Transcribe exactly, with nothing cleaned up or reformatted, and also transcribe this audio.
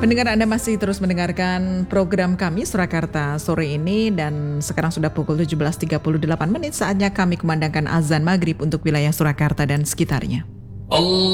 Pendengar, Anda masih terus mendengarkan program kami Surakarta sore ini, dan sekarang sudah pukul tujuh belas tiga puluh delapan menit, saatnya kami kumandangkan azan maghrib untuk wilayah Surakarta dan sekitarnya. Allah